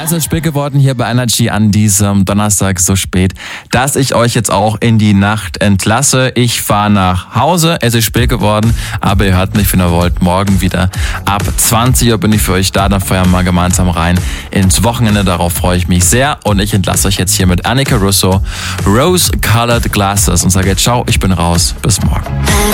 Es ist spät geworden hier bei Energy an diesem Donnerstag so spät, dass ich euch jetzt auch in die Nacht entlasse. Ich fahre nach Hause, es ist spät geworden, aber ihr hört mich, wenn ihr wollt, morgen wieder. Ab 20 Uhr bin ich für euch da, dann feuern wir mal gemeinsam rein ins Wochenende. Darauf freue ich mich sehr und ich entlasse euch jetzt hier mit Annika Russo, Rose Colored Glasses und sage jetzt ciao, ich bin raus, bis morgen.